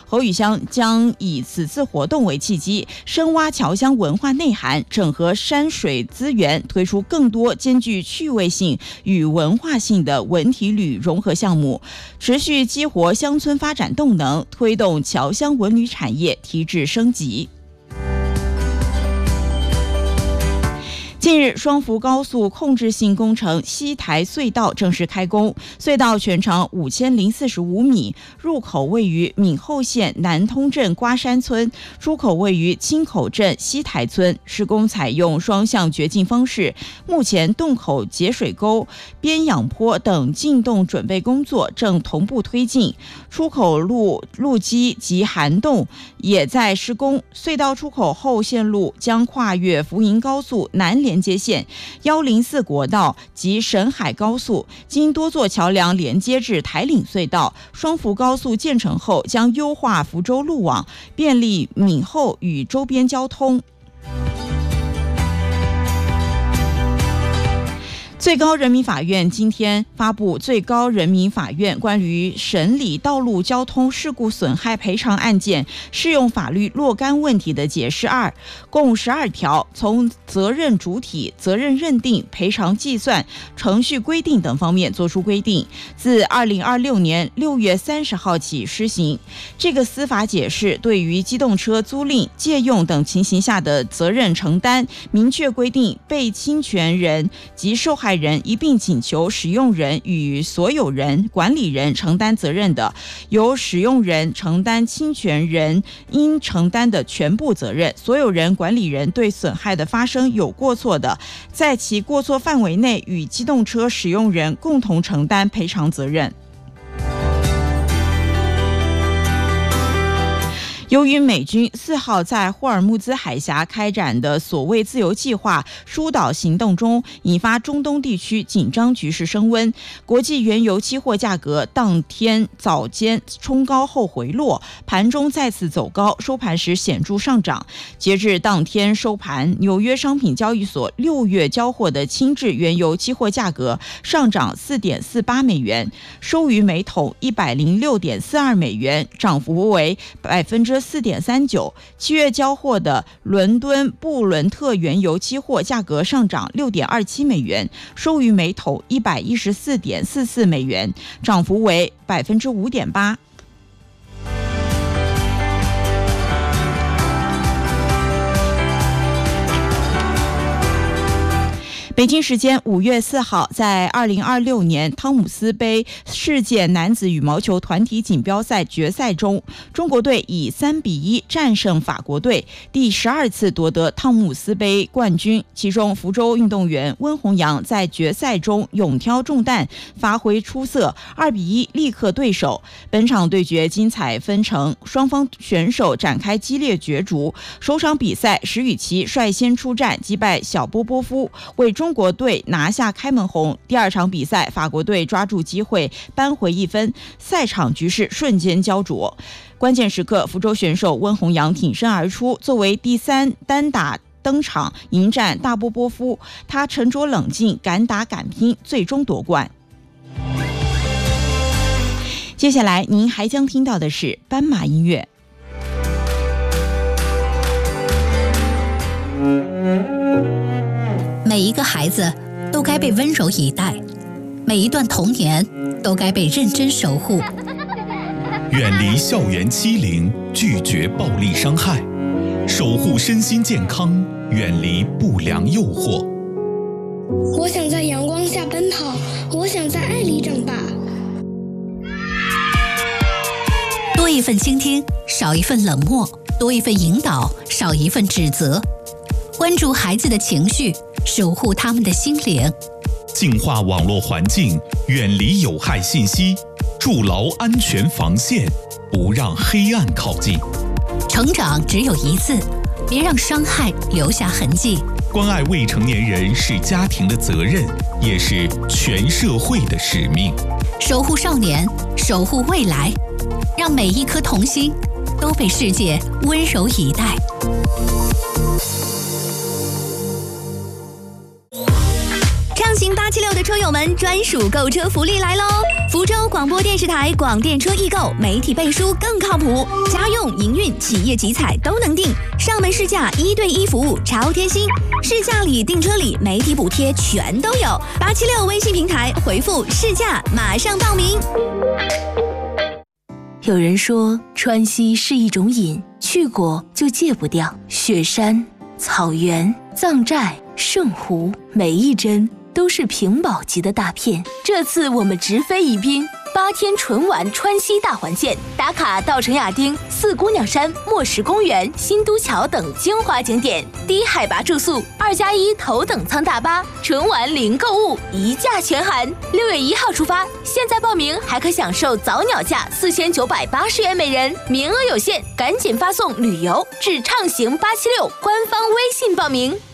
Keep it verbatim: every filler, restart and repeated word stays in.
侯宇香将以此次活动为契机，深挖侨乡文化内涵，整合山水资源，推出更多兼具趣味性与文化性的文体旅融合项目，持续激活乡村发展动能，推动侨乡文旅产业提质升级。近日，双福高速控制性工程西台隧道正式开工，隧道全长五千零四十五米，入口位于闽后县南通镇瓜山村，出口位于青口镇西台村。施工采用双向掘进方式，目前洞口截水沟、边仰坡等进洞准备工作正同步推进，出口路路基及涵洞也在施工。隧道出口后线路将跨越福营高速南连接线、一零四国道及沈海高速，经多座桥梁连接至台岭隧道。双福高速建成后，将优化福州路网，便利闽后与周边交通。最高人民法院今天发布最高人民法院关于审理道路交通事故损害赔偿案件适用法律若干问题的解释二，共十二条，从责任主体、责任认定、赔偿计算、程序规定等方面作出规定，自二零二六年六月三十号起施行。这个司法解释对于机动车租赁、借用等情形下的责任承担，明确规定被侵权人及受害人一并请求使用人与所有人、管理人承担责任的，由使用人承担侵权人应承担的全部责任；所有人、管理人对损害的发生有过错的，在其过错范围内与机动车使用人共同承担赔偿责任。由于美军四号在霍尔木兹海峡开展的所谓自由计划疏导行动中，引发中东地区紧张局势升温，国际原油期货价格当天早间冲高后回落，盘中再次走高，收盘时显著上涨。截至当天收盘，纽约商品交易所六月交货的轻质原油期货价格上涨 四点四八美元，收于每桶 一百零六点四二美元，涨幅为百分之四点三九。七月交货的伦敦布伦特原油期货价格上涨 六点二七美元，收于每桶 一百一十四点四四美元，涨幅为百分之五点八。北京时间五月四号，在二零二六年汤姆斯杯世界男子羽毛球团体锦标赛决赛中，中国队以三比一战胜法国队，第十二次夺得汤姆斯杯冠军。其中，福州运动员温宏洋在决赛中勇挑重担，发挥出色，二比一力克对手。本场对决精彩纷呈，双方选手展开激烈角逐。首场比赛，石宇奇率先出战，击败小波波夫，为中国队拿下开门红。第二场比赛，法国队抓住机会扳回一分，赛场局势瞬间焦灼。关键时刻，福州选手温宏洋挺身而出，作为第三单打登场，迎战大波波夫。他沉着冷静，敢打敢拼，最终夺冠。接下来您还将听到的是斑马音乐。 每一个孩子都该被温柔以待，每一段童年都该被认真守护。 远离校园欺凌，拒绝暴力伤害，守护身心健康，远离不良诱惑。 我想在阳光下奔跑，我想在爱里长大。 多一份倾听，少一份冷漠；多一份引导，少一份指责。关注孩子的情绪，守护他们的心灵。 净化网络环境，远离有害信息，筑牢安全防线，不让黑暗靠近。 成长只有一次，别让伤害留下痕迹。 关爱未成年人是家庭的责任，也是全社会的使命。 守护少年，守护未来，让每一颗童心都被世界温柔以待。 畅行八七六的的车友们专属购车福利来喽！福州广播电视台广电车易购，媒体背书更靠谱，家用、营运、企业集采都能订，上门试驾一对一服务超贴心，试驾礼、订车礼、媒体补贴全都有。八七六微信平台回复试驾，马上报名。 有人说川西是一种瘾，去过就戒不掉。雪山、草原、藏寨、圣湖，每一帧都是屏保级的大片。这次我们直飞宜宾，八天纯玩川西大环线，打卡稻城亚丁、四姑娘山、墨石公园、新都桥等精华景点，低海拔住宿，二加一头等舱大巴，纯玩零购物，一价全含。六月一号出发，现在报名还可享受早鸟价四千九百八十元每人，名额有限，赶紧发送旅游至畅行八七六官方微信报名。